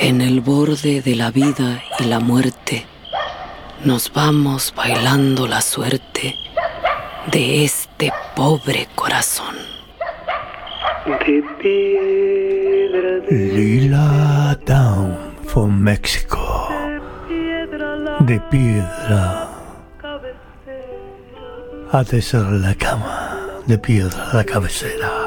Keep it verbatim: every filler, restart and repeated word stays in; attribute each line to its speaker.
Speaker 1: En el borde de la vida y la muerte, nos vamos bailando la suerte de este pobre corazón.
Speaker 2: De piedra de
Speaker 3: Lila Down from Mexico. De piedra ha de ser la cama, de piedra la cabecera.